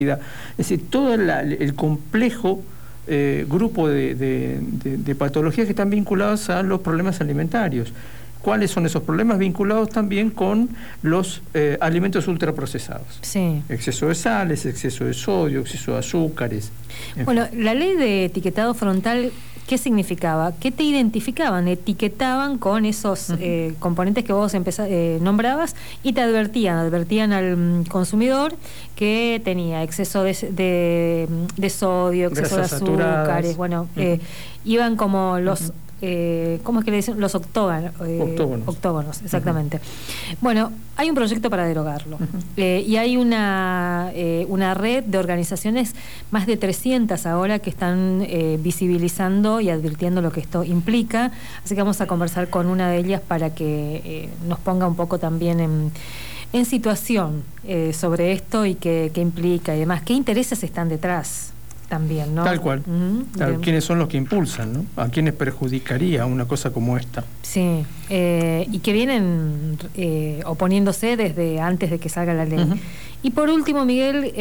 Es decir, todo el complejo grupo de patologías que están vinculadas a los problemas alimentarios. ¿Cuáles son esos problemas? Vinculados también con los alimentos ultraprocesados. Sí. Exceso de sales, exceso de sodio, exceso de azúcares. Bueno, la ley de etiquetado frontal, ¿qué significaba? ¿Qué te identificaban? Etiquetaban con esos componentes que vos nombrabas y te advertían al consumidor que tenía exceso de sodio, exceso de azúcares. Bueno, iban como los... ¿cómo es que le dicen? Los octógonos, exactamente. Bueno, hay un proyecto para derogarlo. Y hay una red de organizaciones, más de 300 ahora, que están visibilizando y advirtiendo lo que esto implica. Así que vamos a conversar con una de ellas para que nos ponga un poco también en situación sobre esto y qué implica y demás. ¿Qué intereses están detrás? También, ¿no? Tal cual. Claro, ¿quiénes son los que impulsan, ¿no? ¿A quiénes perjudicaría una cosa como esta? Sí, y que vienen oponiéndose desde antes de que salga la ley. Y por último, Miguel,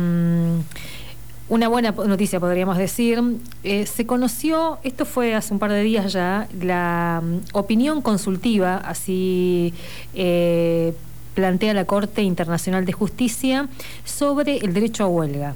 una buena noticia podríamos decir, se conoció, esto fue hace un par de días ya, la opinión consultiva, así plantea la Corte Internacional de Justicia sobre el derecho a huelga.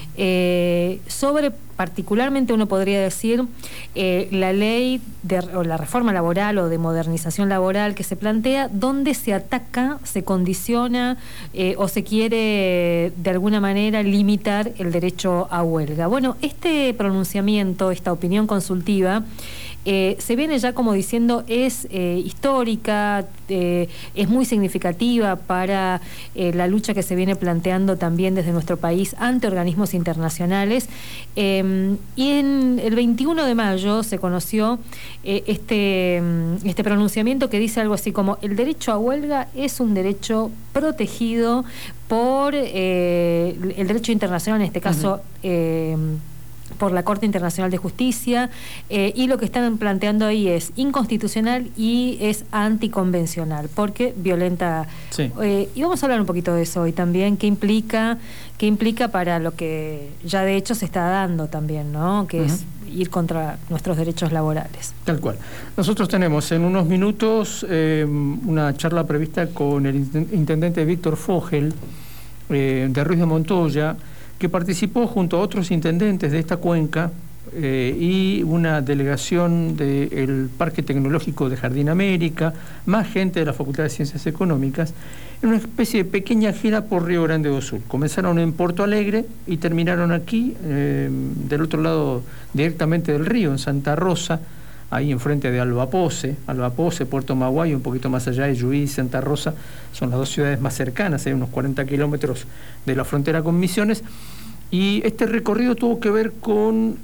Sobre, particularmente uno podría decir, la ley o la reforma laboral o de modernización laboral que se plantea, donde se ataca, se condiciona o se quiere de alguna manera limitar el derecho a huelga. Bueno, este pronunciamiento, esta opinión consultiva, se viene ya como diciendo es histórica, es muy significativa para la lucha que se viene planteando también desde nuestro país ante organismos internacionales. Y en el 21 de mayo se conoció este pronunciamiento que dice algo así como: el derecho a huelga es un derecho protegido por el derecho internacional, en este caso por la Corte Internacional de Justicia, y lo que están planteando ahí es inconstitucional y es anticonvencional, porque violenta... Sí. Y vamos a hablar un poquito de eso hoy también, qué implica para lo que ya de hecho se está dando también, ¿no? Que es ir contra nuestros derechos laborales. Tal cual. Nosotros tenemos en unos minutos una charla prevista con el intendente Víctor Fogel, de Ruiz de Montoya, que participó junto a otros intendentes de esta cuenca y una delegación del Parque Tecnológico de Jardín América, más gente de la Facultad de Ciencias Económicas, en una especie de pequeña gira por Río Grande do Sul. Comenzaron en Porto Alegre y terminaron aquí, del otro lado directamente del río, en Santa Rosa, ahí enfrente de Albapoce, Puerto Maguayo, un poquito más allá de Juí y Santa Rosa, son las dos ciudades más cercanas, hay unos 40 kilómetros de la frontera con Misiones, y este recorrido tuvo que ver con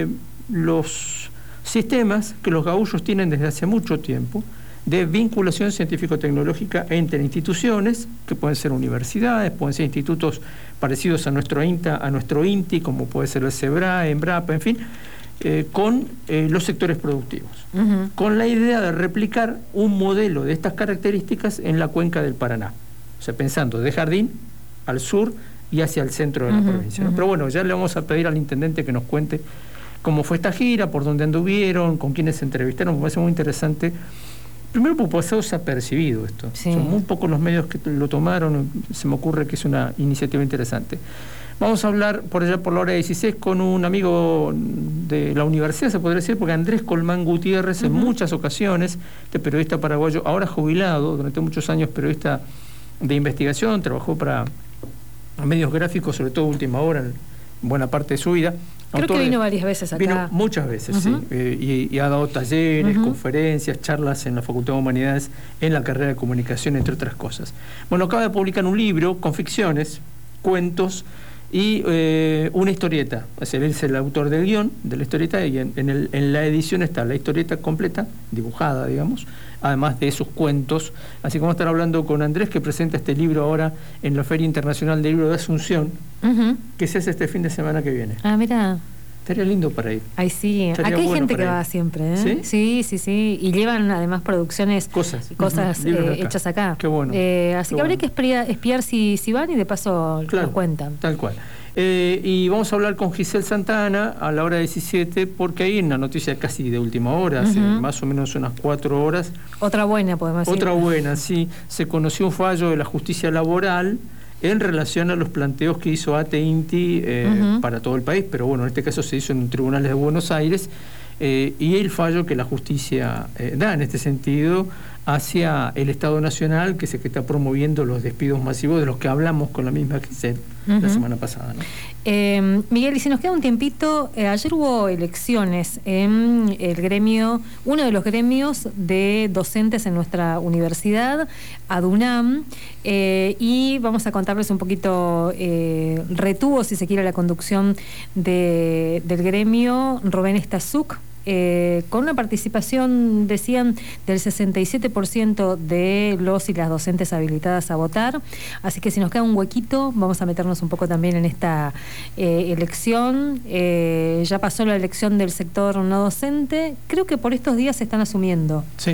los sistemas que los gaúchos tienen desde hace mucho tiempo, de vinculación científico-tecnológica entre instituciones, que pueden ser universidades, pueden ser institutos parecidos a nuestro INTA, a nuestro INTI, como puede ser el SEBRA, EMBRAPA, en fin, con los sectores productivos, con la idea de replicar un modelo de estas características en la cuenca del Paraná, o sea, pensando de Jardín al sur y hacia el centro de la provincia, ¿no? Pero bueno, ya le vamos a pedir al intendente que nos cuente cómo fue esta gira, por dónde anduvieron, con quiénes se entrevistaron. Me parece muy interesante. Primero, porque pasó desapercibido esto. Sí. Son muy pocos los medios que lo tomaron. Se me ocurre que es una iniciativa interesante. Vamos a hablar por allá por la hora 16 con un amigo de la universidad, se podría decir, porque Andrés Colmán Gutiérrez, en muchas ocasiones, este periodista paraguayo, ahora jubilado, durante muchos años periodista de investigación, trabajó para medios gráficos, sobre todo Última Hora, en buena parte de su vida. Creo que vino varias veces acá. Vino muchas veces, sí. Y ha dado talleres, conferencias, charlas en la Facultad de Humanidades, en la carrera de Comunicación, entre otras cosas. Bueno, acaba de publicar un libro con ficciones, cuentos y una historieta. O sea, él es el autor del guión de la historieta y en la edición está la historieta completa, dibujada, digamos, además de sus cuentos. Así que vamos a estar hablando con Andrés, que presenta este libro ahora en la Feria Internacional del Libro de Asunción, que se hace este fin de semana que viene. Ah, mira. Estaría lindo para ir. Ay, sí. Acá hay gente que va siempre, ¿eh? ¿Sí? Sí. Y llevan además producciones, cosas hechas acá. Qué bueno. Así que habría que espiar si van y de paso nos cuentan. Tal cual. Y vamos a hablar con Giselle Santana a la hora 17, porque hay una noticia casi de última hora, hace más o menos unas 4 horas. Otra buena, podemos decir. Otra buena, sí. Se conoció un fallo de la justicia laboral en relación a los planteos que hizo ATE INTI para todo el país, pero bueno, en este caso se hizo en un tribunal de Buenos Aires, y el fallo que la justicia da en este sentido hacia el Estado Nacional, que es el que está promoviendo los despidos masivos de los que hablamos con la misma Giselle la semana pasada, ¿no? Miguel, y si nos queda un tiempito, ayer hubo elecciones en el gremio, uno de los gremios de docentes en nuestra universidad, ADUNAM, y vamos a contarles un poquito, retuvo, si se quiere, la conducción del gremio Rubén Estazuk, con una participación, decían, del 67% de los y las docentes habilitadas a votar. Así que si nos queda un huequito, vamos a meternos un poco también en esta elección. Ya pasó la elección del sector no docente. Creo que por estos días se están asumiendo. Sí.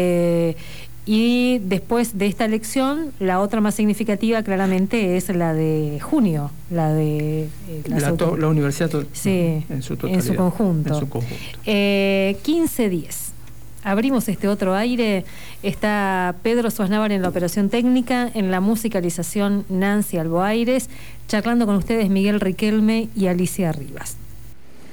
Y después de esta elección, la otra más significativa claramente es la de junio, la de la universidad sí, en su totalidad, en su conjunto. 15-10. Abrimos este otro aire. Está Pedro Sosnávar en la operación técnica, en la musicalización Nancy Alboaires, charlando con ustedes Miguel Riquelme y Alicia Rivas.